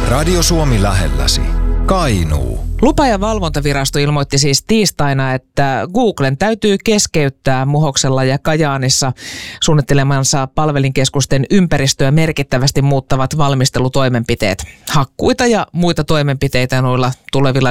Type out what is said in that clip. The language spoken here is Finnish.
Radio Suomi lähelläsi. Kainuu. Lupa- ja valvontavirasto ilmoitti siis tiistaina, että Googlen täytyy keskeyttää Muhoksella ja Kajaanissa suunnittelemansa palvelinkeskusten ympäristöä merkittävästi muuttavat valmistelutoimenpiteet. Hakkuita ja muita toimenpiteitä noilla tulevilla